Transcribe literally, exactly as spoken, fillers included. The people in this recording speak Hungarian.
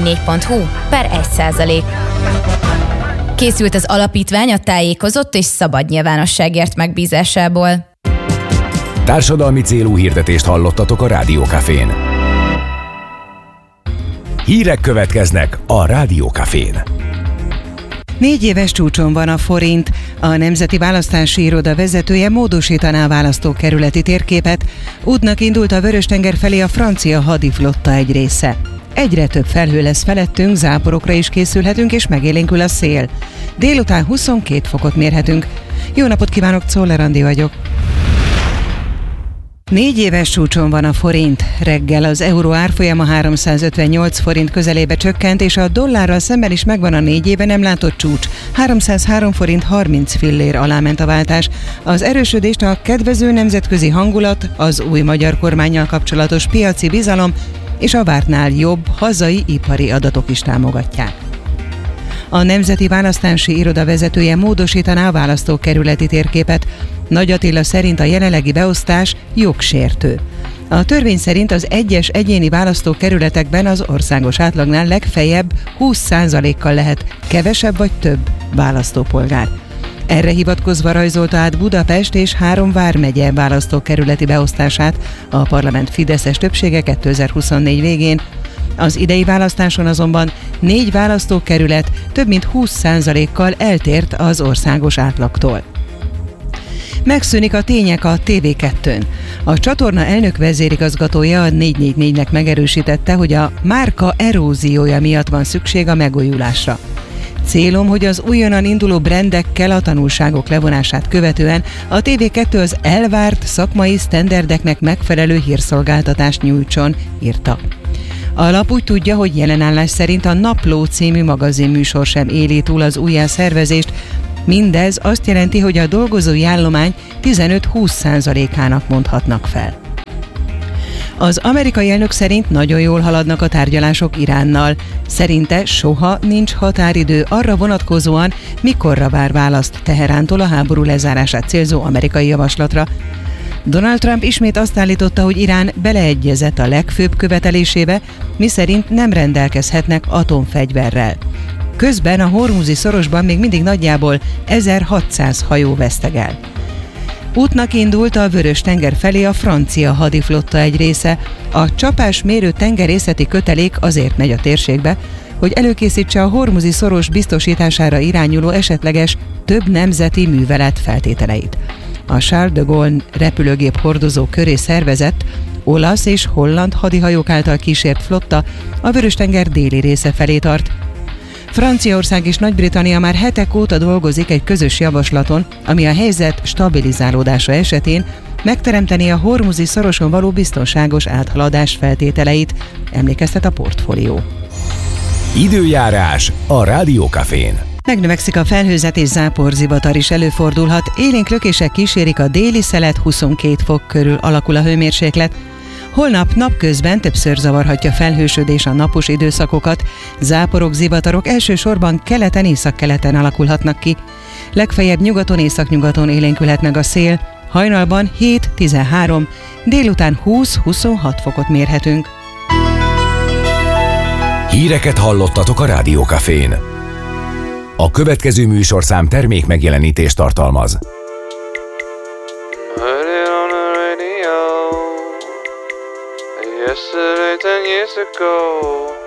negyvennégy pont hu per egy százalék. Készült az alapítvány a tájékozott és szabad nyilvánosságért megbízásából. Társadalmi célú hirdetést hallottatok a Rádió Cafén. Hírek következnek a Rádió Cafén. Négy éves csúcson van a forint. A Nemzeti Választási Iroda vezetője módosítaná a választókerületi térképet. Útnak indult a Vörös-tenger felé a francia hadiflotta egy része. Egyre több felhő lesz felettünk, záporokra is készülhetünk, és megélénkül a szél. Délután huszonkét fokot mérhetünk. Jó napot kívánok, Czoller Andi vagyok. Négy éves csúcson van a forint. Reggel az euró árfolyama háromszázötvennyolc forint közelébe csökkent, és a dollárral szemben is megvan a négy éve nem látott csúcs. háromszázhárom forint harminc fillér alá ment a váltás. Az erősödést a kedvező nemzetközi hangulat, az új magyar kormánnyal kapcsolatos piaci bizalom és a vártnál jobb hazai ipari adatok is támogatják. A Nemzeti Választási Iroda vezetője módosítaná a választókerületi térképet. Nagy Attila szerint a jelenlegi beosztás jogsértő. A törvény szerint az egyes egyéni választókerületekben az országos átlagnál legfeljebb húsz százalékkal lehet kevesebb vagy több választópolgár. Erre hivatkozva rajzolta át Budapest és három vármegye választókerületi beosztását a parlament fideszes többsége kétezer-huszonnégy végén. Az idei választáson azonban négy választókerület több mint húsz százalékkal eltért az országos átlagtól. Megszűnik a Tények a té vé kettőn. A csatorna elnök vezérigazgatója a négy négy négynek megerősítette, hogy a márka eróziója miatt van szükség a megújulásra. Célom, hogy az újonnan induló brendekkel a tanulságok levonását követően a té vé kettő az elvárt szakmai sztenderdeknek megfelelő hírszolgáltatást nyújtson, írta. A lap úgy tudja, hogy jelenállás szerint a Napló című magazinműsor sem éli túl az újjászervezést. Mindez azt jelenti, hogy a dolgozói állomány tizenöt-húsz százalékának mondhatnak fel. Az amerikai elnök szerint nagyon jól haladnak a tárgyalások Iránnal. Szerinte soha nincs határidő arra vonatkozóan, mikorra vár választ Teherántól a háború lezárását célzó amerikai javaslatra. Donald Trump ismét azt állította, hogy Irán beleegyezett a legfőbb követelésébe, miszerint nem rendelkezhetnek atomfegyverrel. Közben a Hormuzi szorosban még mindig nagyjából ezerhatszáz hajó vesztegel. Útnak indult a Vörös-tenger felé a francia hadiflotta egy része. A csapásmérő tengerészeti kötelék azért megy a térségbe, hogy előkészítse a Hormuzi szoros biztosítására irányuló esetleges több nemzeti művelet feltételeit. A Charles de Gaulle repülőgép hordozó köré szervezett, olasz és holland hadihajók által kísért flotta a Vörös-tenger déli része felé tart. Franciaország és Nagy-Britannia már hetek óta dolgozik egy közös javaslaton, ami a helyzet stabilizálódása esetén megteremteni a Hormuzi szoroson való biztonságos áthaladás feltételeit, emlékeztet a Portfólió. Időjárás a Rádió Cafén. Megnövekszik a felhőzet és záporzivatar is előfordulhat, élénk lökések kísérik a déli szelet, huszonkét fok körül alakul a hőmérséklet. Holnap napközben többször zavarhatja felhősödés a napos időszakokat, záporok, zivatarok elsősorban keleten, északkeleten alakulhatnak ki. Legfeljebb nyugaton, északnyugaton élénkülhet meg a szél, hajnalban hét-tizenhárom, délután húsz-huszonhat fokot mérhetünk. Híreket hallottatok a Rádió Cafén. A következő műsorszám termék megjelenítést tartalmaz. Yesterday, ten years ago.